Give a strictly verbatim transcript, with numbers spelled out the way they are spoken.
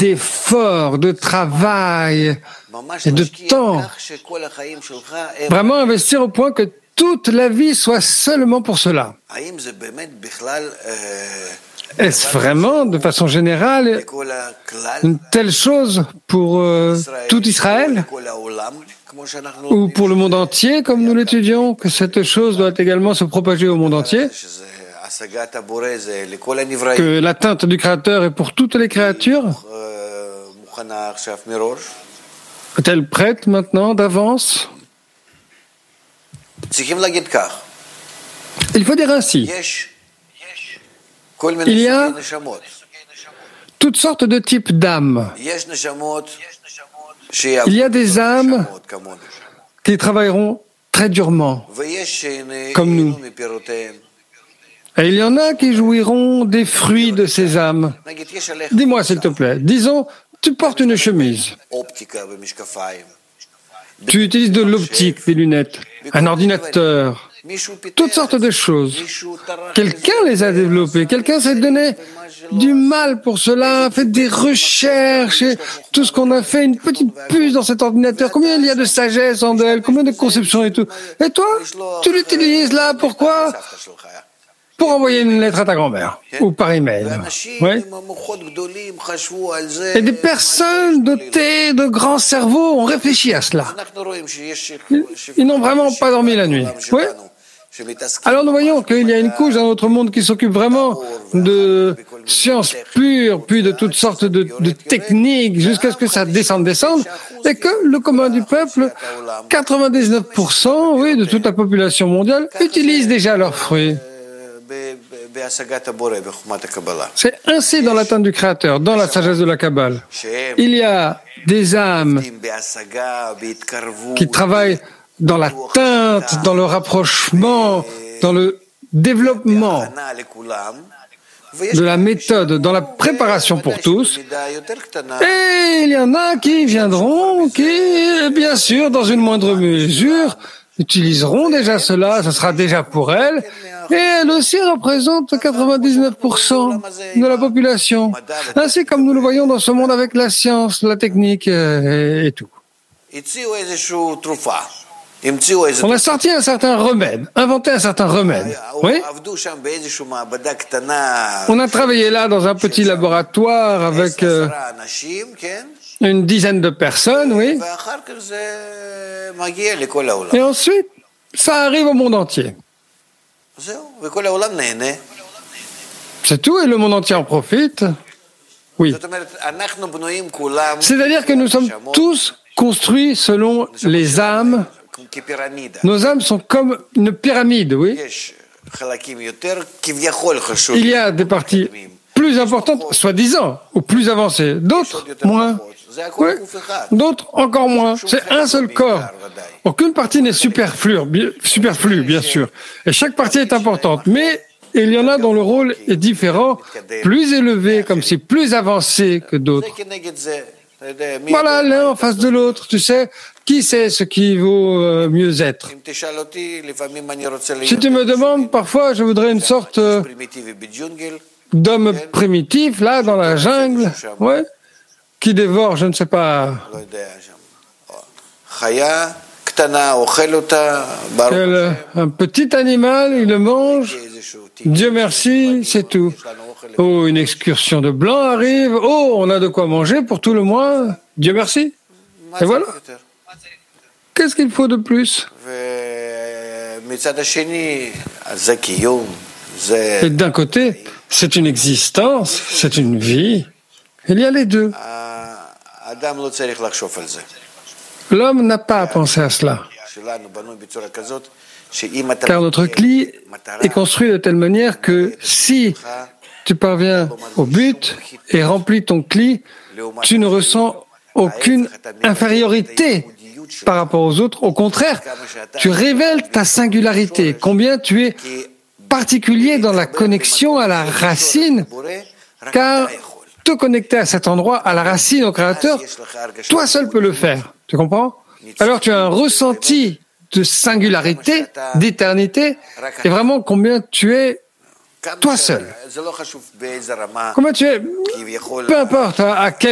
d'efforts, de travail et de temps. Vraiment investir au point que toute la vie soit seulement pour cela. Est-ce vraiment, de façon générale, une telle chose pour euh, tout Israël ou pour le monde entier, comme nous l'étudions, que cette chose doit également se propager au monde entier, que l'atteinte du Créateur est pour toutes les créatures? Est-elle prête maintenant d'avance? Il faut dire ainsi. Il y a toutes sortes de types d'âmes. Il y a des âmes qui travailleront très durement, comme nous. Et il y en a qui jouiront des fruits de ces âmes. Dis-moi, s'il te plaît, disons, tu portes une chemise. Tu utilises de l'optique, des lunettes, un ordinateur, toutes sortes de choses. Quelqu'un les a développées, quelqu'un s'est donné du mal pour cela, a fait des recherches, et tout ce qu'on a fait, une petite puce dans cet ordinateur, combien il y a de sagesse en elle, combien de conceptions et tout. Et toi, tu l'utilises là, pourquoi? Pour envoyer une lettre à ta grand-mère, ou par email. Oui. Et des personnes dotées de grands cerveaux ont réfléchi à cela. Ils, ils n'ont vraiment pas dormi la nuit. Oui. Alors nous voyons qu'il y a une couche dans notre monde qui s'occupe vraiment de sciences pures, puis de toutes sortes de, de techniques, jusqu'à ce que ça descende, descende, et que le commun du peuple, quatre-vingt-dix-neuf pour cent, oui, de toute la population mondiale, utilise déjà leurs fruits. C'est ainsi dans l'atteinte du Créateur, dans la sagesse de la Kabbale. Il y a des âmes qui travaillent dans l'atteinte, dans le rapprochement, dans le développement de la méthode, dans la préparation pour tous. Et il y en a qui viendront, qui, bien sûr, dans une moindre mesure, utiliseront déjà cela, ce sera déjà pour elles, et elle aussi représente quatre-vingt-dix-neuf pour cent de la population, ainsi comme nous le voyons dans ce monde avec la science, la technique et, et tout. On a sorti un certain remède, inventé un certain remède, oui. On a travaillé là dans un petit laboratoire avec euh, une dizaine de personnes, oui. Et ensuite, ça arrive au monde entier. C'est tout, et le monde entier en profite. Oui. C'est-à-dire que nous sommes tous construits selon les âmes. Nos âmes sont comme une pyramide, oui. Il y a des parties plus importantes, soi-disant, ou plus avancées, d'autres moins. Oui. D'autres encore moins. C'est un seul corps. Aucune partie n'est superflue, superflue, bien sûr. Et chaque partie est importante. Mais il y en a dont le rôle est différent, plus élevé, comme si plus avancé que d'autres. Voilà, l'un en face de l'autre, tu sais, qui sait ce qui vaut euh, mieux être. Si tu me demandes, parfois, je voudrais une sorte euh, d'homme primitif, là, dans la jungle, ouais, qui dévore, je ne sais pas, quel, un petit animal, il le mange, Dieu merci, c'est tout. Oh, une excursion de blanc arrive, oh, on a de quoi manger pour tout le mois, Dieu merci. Et voilà. Qu'est-ce qu'il faut de plus? Et d'un côté, c'est une existence, c'est une vie. Il y a les deux. L'homme n'a pas à penser à cela. Car notre cli est construit de telle manière que si tu parviens au but et remplis ton cli, tu ne ressens aucune infériorité par rapport aux autres. Au contraire, tu révèles ta singularité, combien tu es particulier dans la connexion à la racine, car te connecter à cet endroit, à la racine, au Créateur, toi seul peux le faire. Tu comprends? Alors tu as un ressenti de singularité, d'éternité, et vraiment combien tu es toi seul. Combien tu es, peu importe à quel